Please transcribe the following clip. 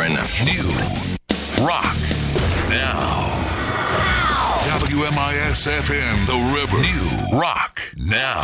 enough. New rock now. WMIS FM, The River. New rock now.